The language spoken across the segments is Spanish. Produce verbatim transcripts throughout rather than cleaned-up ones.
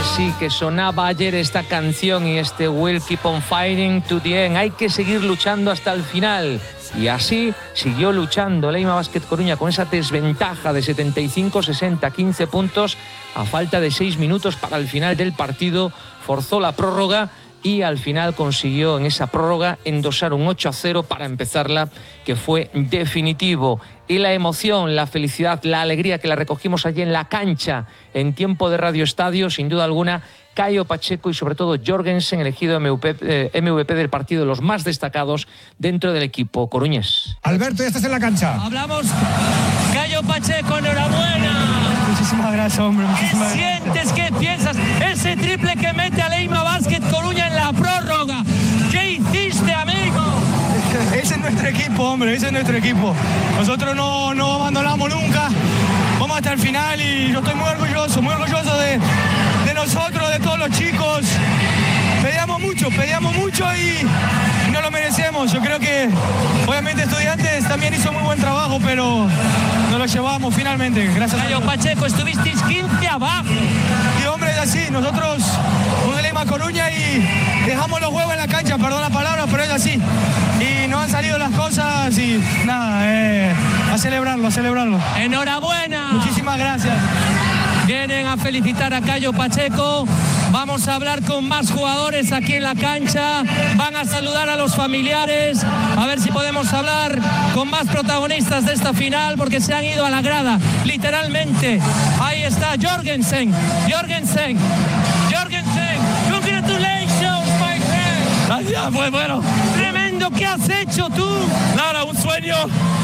sí, que sonaba ayer esta canción y este We'll Keep on Fighting to the End. Hay que seguir luchando hasta el final. Y así siguió luchando Leima Basket Coruña con esa desventaja de setenta y cinco sesenta, quince puntos a falta de seis minutos para el final del partido. Forzó la prórroga y al final consiguió en esa prórroga endosar un ocho a cero para empezarla, que fue definitivo. Y la emoción, la felicidad, la alegría que la recogimos allí en la cancha en tiempo de Radio Estadio, sin duda alguna, Caio Pacheco y sobre todo Jorgensen, elegido M V P, eh, M V P del partido, de los más destacados dentro del equipo coruñés. Alberto, ya estás en la cancha. Hablamos, Caio Pacheco, enhorabuena. Muchísimas gracias, hombre. Muchísimas ¿Qué gracias. sientes? ¿Qué piensas? Ese triple que mete a Leima Basket Coruña en la prórroga. ¿Qué hiciste, amigo? Ese es nuestro equipo, hombre, ese es nuestro equipo. Nosotros no, no abandonamos nunca. Vamos hasta el final y yo estoy muy orgulloso, muy orgulloso de, de nosotros, de todos los chicos. Pedíamos mucho, pedíamos mucho y no lo merecemos. Yo creo que, obviamente, Estudiantes también hizo muy buen trabajo, pero nos lo llevamos finalmente. Gracias Caio a Dios. Pacheco, estuvisteis quince abajo. Y hombre, es así, nosotros un Leima Coruña y dejamos los huevos en la cancha, perdón la palabra, pero es así. Y no han salido las cosas y nada, eh, a celebrarlo, a celebrarlo. Enhorabuena. Muchísimas gracias. Vienen a felicitar a Caio Pacheco. Vamos a hablar con más jugadores aquí en la cancha. Van a saludar a los familiares. A ver si podemos hablar con más protagonistas de esta final, porque se han ido a la grada, literalmente. Ahí está Jorgensen. Jorgensen. Jorgensen. Congratulations, my friend. Gracias, pues bueno. Tremendo. ¿Qué has hecho tú? Nada, un sueño.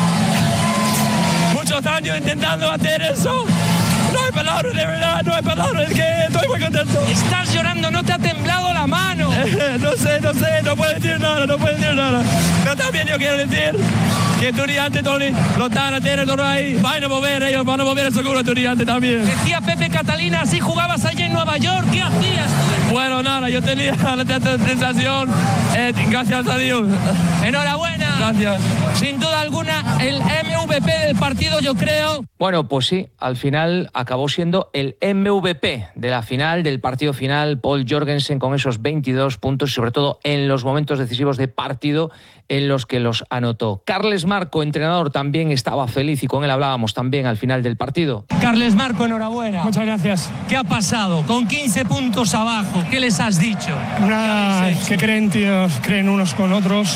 Muchos años intentando hacer eso. No hay palabras, de verdad, no hay palabras, es que estoy muy contento. Estás llorando, no te ha temblado la mano. No sé, no sé, no puedo decir nada, no puedo decir nada. Pero también yo quiero decir que Estudiantes, Tony, lo están a tener todo ahí. Van a mover, ellos van a mover seguro Estudiantes también. Decía Pepe Catalina, así jugabas allí en Nueva York, ¿qué hacías tú? Bueno, nada, yo tenía la sensación, eh, gracias a Dios. Enhorabuena. Gracias. Sin duda alguna, el M V P del partido, yo creo. Bueno, pues sí, al final acabó siendo el M V P de la final, del partido final, Paul Jorgensen, con esos veintidós puntos y sobre todo en los momentos decisivos de partido en los que los anotó. Carles Marco, entrenador, también estaba feliz y con él hablábamos también al final del partido. Carles Marco, enhorabuena. Muchas gracias. ¿Qué ha pasado? Con quince puntos abajo, ¿qué les has dicho? Nada, que creen, tíos, creen unos con otros.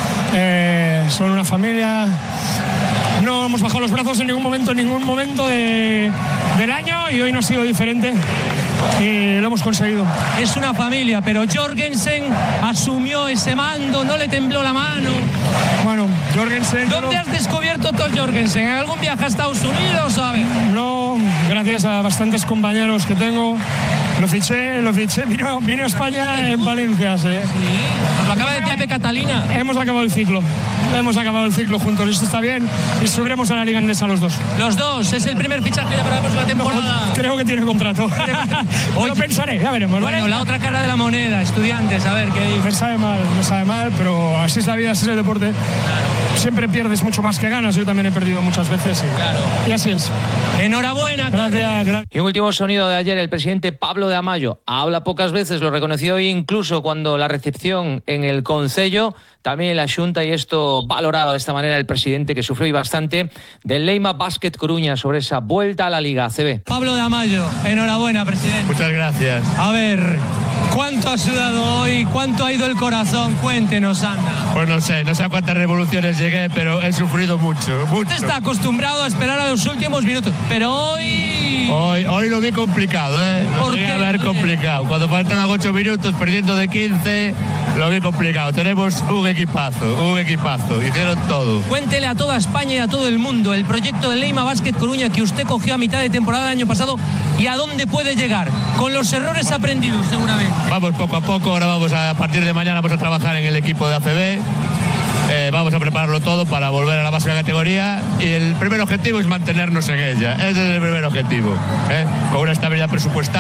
Eh, son una familia. No hemos bajado los brazos en ningún momento, en ningún momento de, del año, y hoy no ha sido diferente y lo hemos conseguido. Es una familia, pero Jorgensen asumió ese mando, no le tembló la mano. Bueno, Jorgensen... ¿Dónde has descubierto tú Jorgensen? ¿En algún viaje a Estados Unidos, sabes? No, gracias a bastantes compañeros que tengo. Lo fiché, lo fiché, vino, vino a España en Valencia, sí. Lo acaba de decir Pepe Catalina. Hemos acabado el ciclo, hemos acabado el ciclo juntos, esto está bien, y subiremos a la Liga Endesa los dos. Los dos, es el primer fichaje ya para la próxima temporada. No, creo que tiene contrato. Lo pensaré, ya veremos. Bueno, ¿vale? la otra cara de la moneda, Estudiantes, a ver qué dice. Me sabe mal, me sabe mal, pero así es la vida, así es el deporte. Siempre pierdes mucho más que ganas, yo también he perdido muchas veces y, Claro. y así es. Enhorabuena. Gracias, gracias. Y un último sonido de ayer, el presidente Pablo de Amayo habla pocas veces, lo reconoció hoy incluso cuando la recepción en el Concello, también en la Xunta, y esto valorado de esta manera el presidente, que sufrió y bastante, del Leima Basket Coruña sobre esa vuelta a la Liga A C B. Pablo de Amayo, enhorabuena, presidente. Muchas gracias. A ver, ¿cuánto ha sudado hoy? ¿Cuánto ha ido el corazón? Cuéntenos, anda. Pues no sé, no sé a cuántas revoluciones llegué, pero he sufrido mucho, mucho. Usted está acostumbrado a esperar a los últimos minutos, pero hoy... Hoy, hoy lo vi complicado, ¿eh? Lo ¿Por vi qué? a ver complicado. Cuando faltan ocho minutos, perdiendo de quince, lo vi complicado. Tenemos un equipazo, un equipazo. Hicieron todo. Cuéntele a toda España y a todo el mundo el proyecto de Leima Basket Coruña que usted cogió a mitad de temporada del año pasado y a dónde puede llegar, con los errores aprendidos seguramente. Vamos poco a poco, ahora vamos a, a partir de mañana vamos a trabajar en el equipo de A C B. Eh, vamos a prepararlo todo para volver a la máxima categoría y el primer objetivo es mantenernos en ella. Ese es el primer objetivo, ¿eh? Con una estabilidad presupuestaria.